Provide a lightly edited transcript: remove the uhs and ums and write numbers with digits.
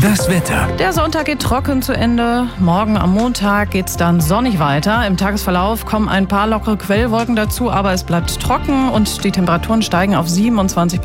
Das Wetter. Der Sonntag geht trocken zu Ende. Morgen am Montag geht's dann sonnig weiter. Im Tagesverlauf kommen ein paar lockere Quellwolken dazu, aber es bleibt trocken und die Temperaturen steigen auf 27